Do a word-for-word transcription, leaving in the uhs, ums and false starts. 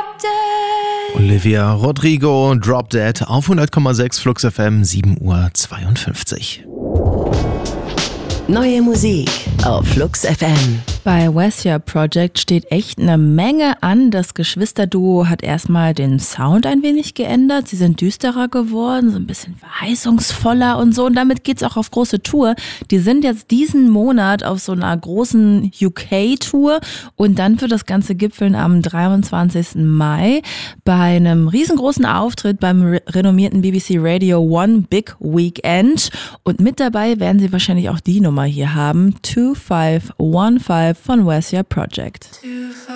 Olivia Rodrigo, Drop Dead auf hundert Komma sechs Flux F M, sieben Uhr zweiundfünfzig. Neue Musik auf Flux F M. Bei Westia Project steht echt eine Menge an. Das Geschwisterduo hat erstmal den Sound ein wenig geändert. Sie sind düsterer geworden, so ein bisschen verheißungsvoller und so. Und damit geht's auch auf große Tour. Die sind jetzt diesen Monat auf so einer großen U K-Tour. Und dann wird das Ganze gipfeln am dreiundzwanzigsten Mai bei einem riesengroßen Auftritt beim re- renommierten B B C Radio One Big Weekend. Und mit dabei werden sie wahrscheinlich auch die Nummer hier haben. two five one five von Westia Project.